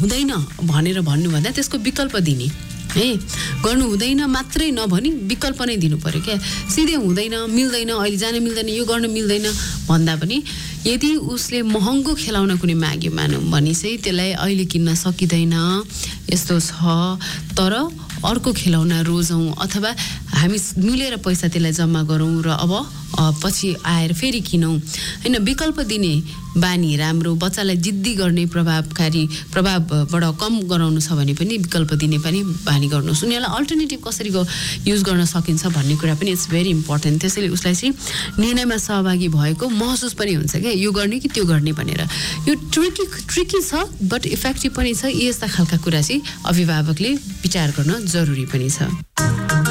हुँदैन भनेर भन्नुभन्दा त्यसको विकल्प दिने है गर्नु हुँदैन मात्रै नभनी विकल्प नै दिनु पर्यो क्या सिधै हुँदैन मिल्दैन अहिले जान मिल्दैन यो गर्न मिल्दैन भन्दा पनि यदि उसले महँगो खेलाउन कुनै माग्यो मानौँ भने चाहिँ त्यसलाई अहिले किन्न सकिँदैन यस्तो छ तर अर्को खेलाउन रोजौँ अथवा हामी मिलेर पैसा त्यसलाई जम्मा गरौँ र अब पछि आएर फेरि किनौँ हैन विकल्प दिने बानी राम्रो बच्चालाई जिद्दी गर्ने प्रभावबाट कम गराउनु छ भने पनि विकल्प दिने पनि बानी गर्नुहोस् उनीहरूलाई अल्टरनेटिभ कसरी युज गर्न सकिन्छ भन्ने कुरा पनि इट्स भेरी इम्पोर्टेन्ट त्यसैले उसलाई चाहिँ निर्णयमा सहभागी भएको महसुस पनि हुन्छ क्या यो गर्ने कि त्यो गर्ने भनेर यो ट्रिकी छ बट इफेक्टिभ पनि छ यस्ता खालका कुरा चाहिँ अभिभावकले विचार गर्न जरुरी पनि छ